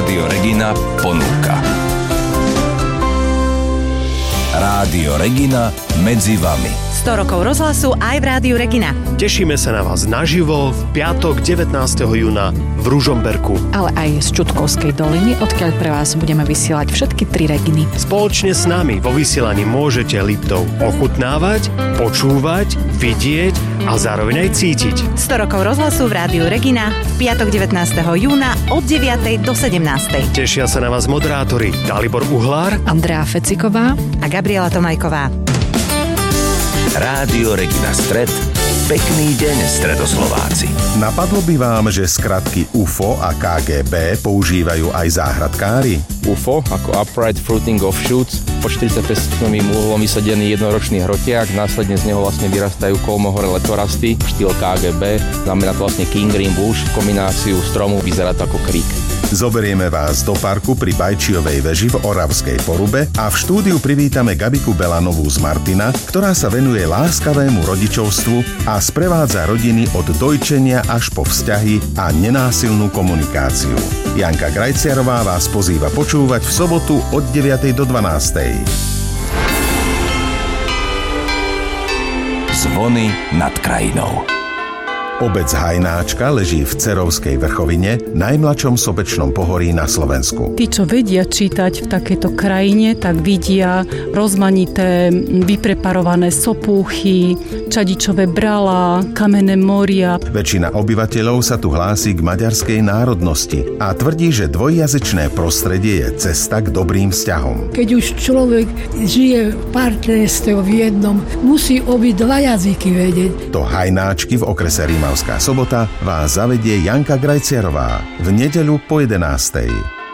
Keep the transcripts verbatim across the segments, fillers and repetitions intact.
Rádio Regina ponúka. Rádio Regina medzi vami. sto rokov rozhlasu aj v Rádiu Regina. Tešíme sa na vás naživo v piatok devätnásteho júna v Ružomberku. Ale aj z Čutkovskej doliny, odkiaľ pre vás budeme vysielať všetky tri Reginy. Spoločne s nami vo vysielaní môžete Liptov ochutnávať, počúvať, vidieť a zároveň aj cítiť. sto rokov rozhlasu v Rádiu Regina v piatok devätnásteho júna od deviatej do sedemnástej. Tešia sa na vás moderátori Dalibor Uhlár, Andrea Feciková a Gabriela Tomajková. Rádio Regina Stred. Pekný deň, Stredoslováci. Napadlo by vám, že skratky ú ef ó a ká gé bé používajú aj záhradkári? ú ef ó ako Upright Fruiting Offshoots, po štyridsaťpäť stupňovým úhlom vysadený jednoročný hrotiak, následne z neho vlastne vyrastajú kolmohore letorasty, štýl ká gé bé, znamená to vlastne King Green Bush, kombináciu stromu, vyzerá to ako krík. Zoberieme vás do parku pri Bajčiovej veži v Oravskej Porube a v štúdiu privítame Gabiku Belanovú z Martina, ktorá sa venuje láskavému rodičovstvu a sprevádza rodiny od dojčenia až po vzťahy a nenásilnú komunikáciu. Janka Grajciarová vás pozýva počúvať v sobotu od deviatej do dvanástej. Zvony nad krajinou. Obec Hajnáčka leží v Cerovskej vrchovine, najmladšom sopečnom pohorí na Slovensku. Tí, čo vedia čítať v takejto krajine, tak vidia rozmanité vypreparované sopúchy, čadičové bralá, kamenné moria. Väčšina obyvateľov sa tu hlási k maďarskej národnosti a tvrdí, že dvojjazyčné prostredie je cesta k dobrým vzťahom. Keď už človek žije v partnerstve v jednom, musí obi dva jazyky vedieť. Do Hajnáčky v okrese Rímavská Sobota vás zavedie Janka Grajciarová v nedeľu po jedenástej.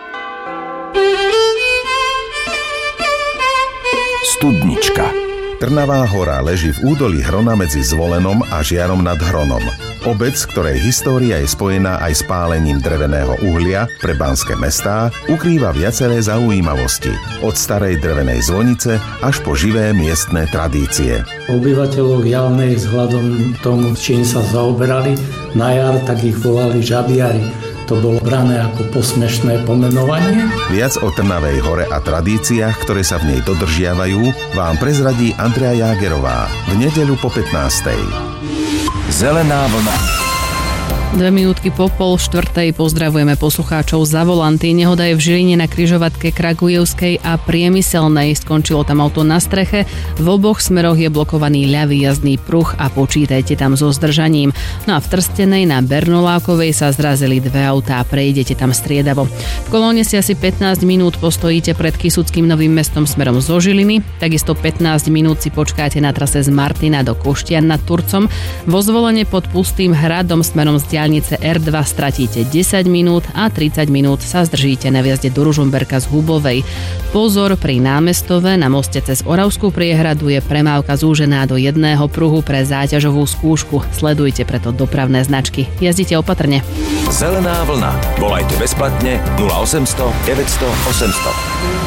Studnička. Trnavá hora leží v údolí Hrona medzi Zvolenom a Žiarom nad Hronom. Obec, ktorej história je spojená aj s pálením dreveného uhlia pre banské mestá, ukrýva viaceré zaujímavosti. Od starej drevenej zvonice až po živé miestne tradície. Obyvateľov Javnej vzhľadom tomu, čím sa zaoberali, na jar tak ich volali žabiari. To bolo brané ako posmešné pomenovanie. Viac o Trnavej hore a tradíciách, ktoré sa v nej dodržiavajú, vám prezradí Andrea Jágerová v nedeľu po pätnástej. Zelená vlna. Dve minútky po pol štvrtej pozdravujeme poslucháčov za volanty. Nehoda je v Žiline na križovatke Kragujevskej a Priemyselnej. Skončilo tam auto na streche. V oboch smeroch je blokovaný ľavý jazdný pruh a počítajte tam so zdržaním. No a v Trstenej na Bernolákovej sa zrazili dve autá a prejdete tam striedavo. V kolóne si asi pätnásť minút postojíte pred Kysuckým Novým Mestom smerom zo Žiliny. Takisto pätnásť minút si počkáte na trase z Martina do Koštian nad Turcom. Vo Zvolene pod Pustým hradom smerom z diaľnice er dva stratíte desať minút a tridsať minút sa zdržíte na vjazde do Ružomberka z Hubovej. Pozor, pri Námestove na moste cez Oravskú priehradu je premávka zúžená do jedného pruhu pre záťažovú skúšku. Sledujte preto dopravné značky. Jazdite opatrne. Zelená vlna. Volajte bezplatne nula osemsto deväťsto osemsto.